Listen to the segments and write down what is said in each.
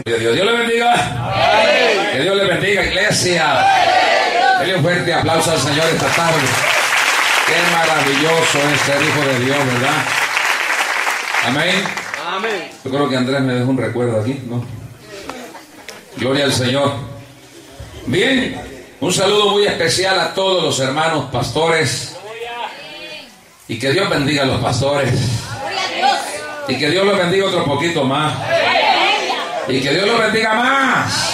Dios le bendiga. Amén. Que Dios le bendiga, iglesia. Denle un fuerte aplauso al Señor esta tarde. Qué maravilloso es ser hijo de Dios, ¿verdad? Amén. Amén. Yo creo que Andrés me dejó un recuerdo aquí, ¿no? Gloria al Señor. Bien, un saludo muy especial a todos los hermanos pastores. Y que Dios bendiga a los pastores. Y que Dios los bendiga otro poquito más. Y que Dios los bendiga más.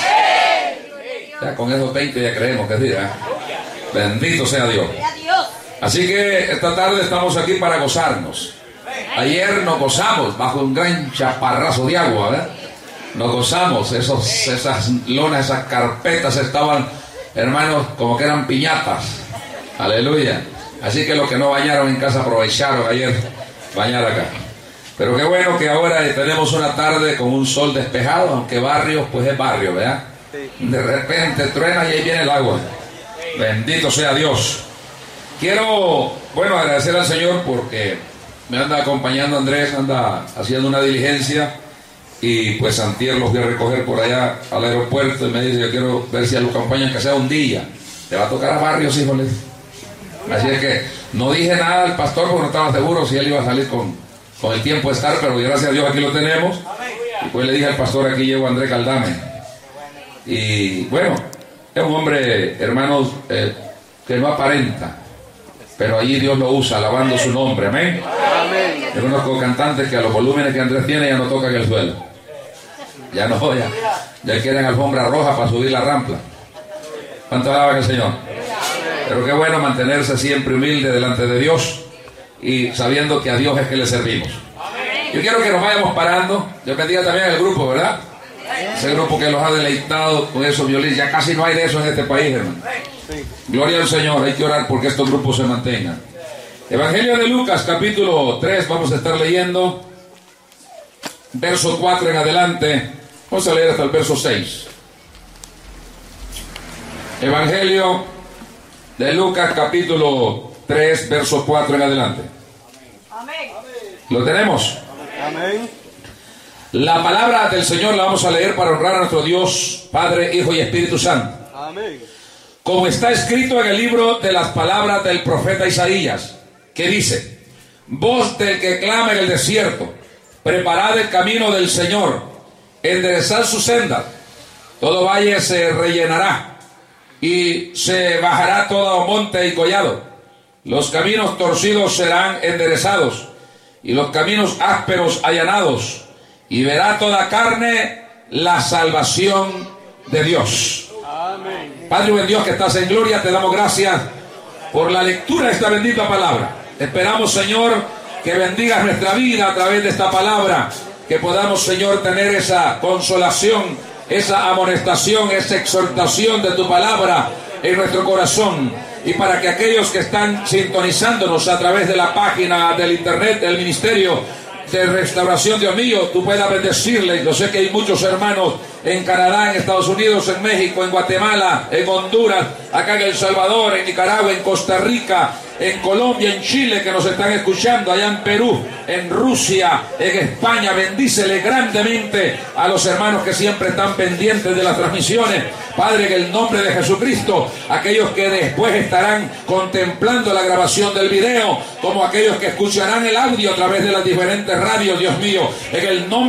Ya con esos 20 ya creemos que sí, ¿eh? Bendito sea Dios. Así que esta tarde estamos aquí para gozarnos. Ayer nos gozamos bajo un gran chaparrazo de agua, ¿verdad? Nos gozamos, esas lonas, esas carpetas estaban, hermanos, como que eran piñatas. Aleluya. Así que los que no bañaron en casa aprovecharon ayer bañar acá. Pero qué bueno que ahora tenemos una tarde con un sol despejado, aunque barrio, pues es barrio, ¿verdad? De repente truena y ahí viene el agua. Bendito sea Dios. Quiero, bueno, agradecer al Señor porque me anda acompañando Andrés, anda haciendo una diligencia y pues antier los voy a recoger por allá al aeropuerto y me dice, yo quiero ver si lo acompañan que sea un día. Te va a tocar a barrios, híjole. Así es que no dije nada al pastor porque no estaba seguro si él iba a salir con el tiempo de estar, pero gracias a Dios aquí lo tenemos. Y pues le dije al pastor, aquí llevo a Andrés Caldame. Y bueno, es un hombre, hermanos, que no aparenta, pero allí Dios lo usa, alabando su nombre, amén. Yo conozco cantantes que a los volúmenes que Andrés tiene ya no tocan el suelo. Ya no, ya quieren alfombra roja para subir la rampla. ¿Cuánto alaban al Señor? Pero qué bueno mantenerse siempre humilde delante de Dios y sabiendo que a Dios es que le servimos. Yo quiero que nos vayamos parando. Yo bendiga también al grupo, ¿verdad? Ese grupo que los ha deleitado con esos violines. Ya casi no hay de eso en este país, hermano. Gloria al Señor. Hay que orar porque estos grupos se mantengan. Evangelio de Lucas, capítulo 3. Vamos a estar leyendo verso 4 en adelante. Vamos a leer hasta el verso 6. Evangelio de Lucas, capítulo 3, verso 4 en adelante. Amén. ¿Lo tenemos? Amén. La palabra del Señor la vamos a leer para honrar a nuestro Dios, Padre, Hijo y Espíritu Santo. Amén. Como está escrito en el libro de las palabras del profeta Isaías, que dice: voz del que clama en el desierto, preparad el camino del Señor, enderezad su senda, todo valle se rellenará, y se bajará todo monte y collado. Los caminos torcidos serán enderezados, y los caminos ásperos allanados, y verá toda carne la salvación de Dios. Amén. Padre buen Dios que estás en gloria, te damos gracias por la lectura de esta bendita palabra. Esperamos, Señor, que bendigas nuestra vida a través de esta palabra, que podamos, Señor, tener esa consolación, esa amonestación, esa exhortación de tu palabra en nuestro corazón. Y para que aquellos que están sintonizándonos a través de la página del internet del Ministerio de Restauración, Dios mío, tú puedas bendecirles. Yo sé que hay muchos hermanos en Canadá, en Estados Unidos, en México, en Guatemala, en Honduras, acá en El Salvador, en Nicaragua, en Costa Rica, en Colombia, en Chile, que nos están escuchando, allá en Perú, en Rusia, en España. Bendícele grandemente a los hermanos que siempre están pendientes de las transmisiones. Padre, en el nombre de Jesucristo, aquellos que después estarán contemplando la grabación del video, como aquellos que escucharán el audio a través de las diferentes radios, Dios mío, en el nombre